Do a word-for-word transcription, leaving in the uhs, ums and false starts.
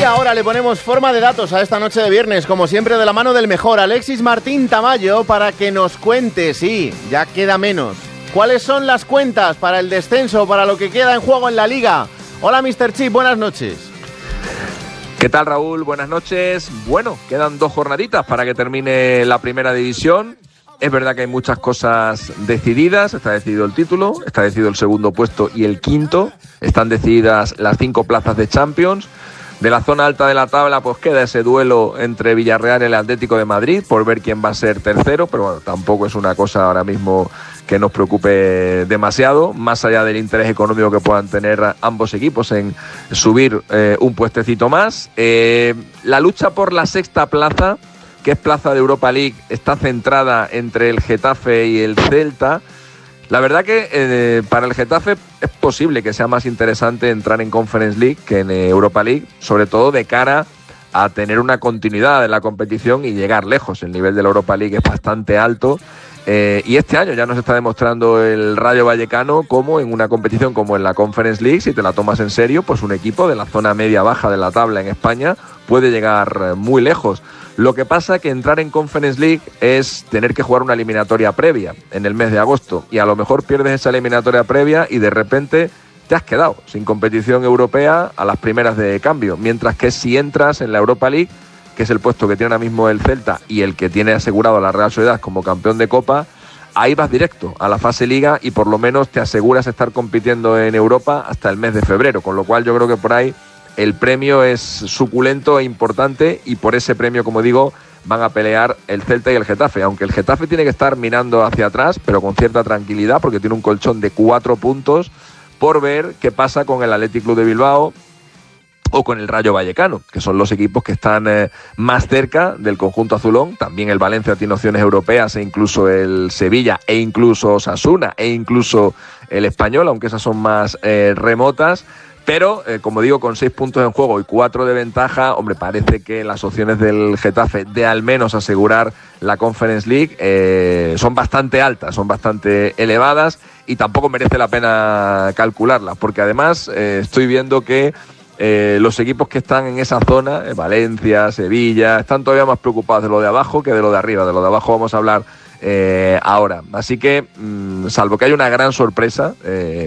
Y ahora le ponemos forma de datos a esta noche de viernes, como siempre de la mano del mejor Alexis Martín Tamayo, para que nos cuente, sí, ya queda menos, cuáles son las cuentas para el descenso, para lo que queda en juego en la Liga. Hola míster Chip, buenas noches. ¿Qué tal, Raúl? Buenas noches. Bueno, quedan dos jornaditas para que termine la primera división. Es verdad que hay muchas cosas decididas. Está decidido el título, está decidido el segundo puesto y el quinto. Están decididas las cinco plazas de Champions. De la zona alta de la tabla pues queda ese duelo entre Villarreal y el Atlético de Madrid por ver quién va a ser tercero, pero bueno, tampoco es una cosa ahora mismo que nos preocupe demasiado, más allá del interés económico que puedan tener ambos equipos en subir eh, un puestecito más. Eh, la lucha por la sexta plaza, que es plaza de Europa League, está centrada entre el Getafe y el Celta. La verdad que eh, para el Getafe es posible que sea más interesante entrar en Conference League que en Europa League, sobre todo de cara a tener una continuidad de la competición y llegar lejos. El nivel de la Europa League es bastante alto eh, y este año ya nos está demostrando el Rayo Vallecano cómo en una competición como en la Conference League, si te la tomas en serio, pues un equipo de la zona media-baja de la tabla en España puede llegar muy lejos. Lo que pasa que entrar en Conference League es tener que jugar una eliminatoria previa en el mes de agosto y a lo mejor pierdes esa eliminatoria previa y de repente te has quedado sin competición europea a las primeras de cambio, mientras que si entras en la Europa League, que es el puesto que tiene ahora mismo el Celta y el que tiene asegurado a la Real Sociedad como campeón de Copa, ahí vas directo a la fase Liga y por lo menos te aseguras estar compitiendo en Europa hasta el mes de febrero, con lo cual yo creo que por ahí el premio es suculento e importante y por ese premio, como digo, van a pelear el Celta y el Getafe, aunque el Getafe tiene que estar mirando hacia atrás, pero con cierta tranquilidad porque tiene un colchón de cuatro puntos por ver qué pasa con el Athletic Club de Bilbao o con el Rayo Vallecano, que son los equipos que están eh, más cerca del conjunto azulón. También el Valencia tiene opciones europeas e incluso el Sevilla e incluso Osasuna e incluso el Español, aunque esas son más eh, remotas. Pero, eh, como digo, con seis puntos en juego y cuatro de ventaja, hombre, parece que las opciones del Getafe de al menos asegurar la Conference League eh, son bastante altas, son bastante elevadas y tampoco merece la pena calcularlas, porque además eh, estoy viendo que eh, los equipos que están en esa zona, eh, Valencia, Sevilla, están todavía más preocupados de lo de abajo que de lo de arriba. De lo de abajo vamos a hablar eh, ahora. Así que, mmm, salvo que haya una gran sorpresa... Eh,